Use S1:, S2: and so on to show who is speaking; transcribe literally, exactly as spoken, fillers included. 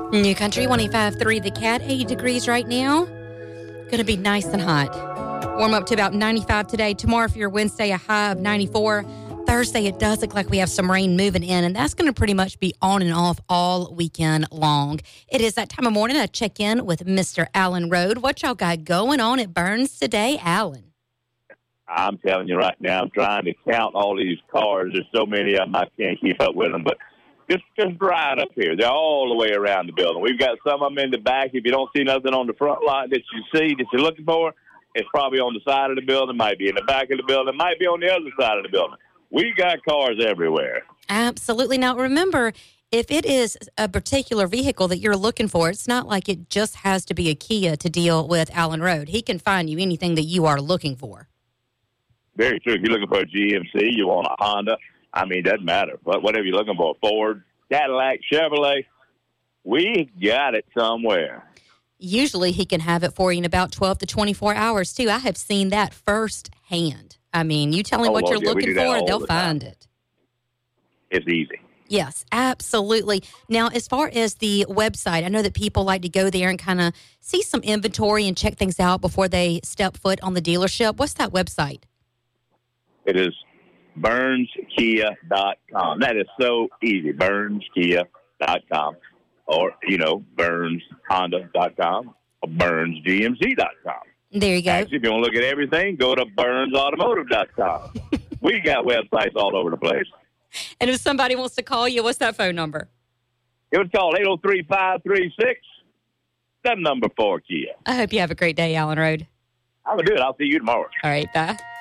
S1: New Country one oh five point three, The Cat, eighty degrees right now. Going to be nice and hot. Warm up to about ninety-five today. Tomorrow for your Wednesday, a high of ninety-four. Thursday, it does look like we have some rain moving in, and that's going to pretty much be on and off all weekend long. It is that time of morning. I check in with Mister Alan Road. What y'all got going on at Burns today, Alan?
S2: I'm telling you right now, I'm trying to count all these cars. There's so many of them, I can't keep up with them, but Just, just right up here. They're all the way around the building. We've got some of them in the back. If you don't see nothing on the front lot that you see, that you're looking for, it's probably on the side of the building, might be in the back of the building, might be on the other side of the building. We got cars everywhere.
S1: Absolutely. Now, remember, if it is a particular vehicle that you're looking for, it's not like it just has to be a Kia to deal with Allen Road. He can find you anything that you are looking for.
S2: Very true. If you're looking for a G M C, you want a Honda, I mean, it doesn't matter. But whatever you're looking for, Ford, Cadillac, Chevrolet, we got it somewhere.
S1: Usually he can have it for you in about twelve to twenty-four hours, too. I have seen that firsthand. I mean, you tell him
S2: oh,
S1: what
S2: Lord,
S1: you're
S2: yeah,
S1: looking for, they'll
S2: the
S1: find
S2: time.
S1: it.
S2: It's easy.
S1: Yes, absolutely. Now, as far as the website, I know that people like to go there and kind of see some inventory and check things out before they step foot on the dealership. What's that website?
S2: It is burns kia dot com. That is so easy, burns kia dot com. Or, you know, burns honda dot com or burns g m c dot com.
S1: There you go.
S2: Actually, if you want to look at everything, go to burns automotive dot com. We got websites all over the place.
S1: And if somebody wants to call you, what's that phone number?
S2: It was called eight oh three, five three six, seven number four Kia.
S1: I hope you have a great day, Allen Road.
S2: I'm going to do it. I'll see you tomorrow.
S1: All right, bye.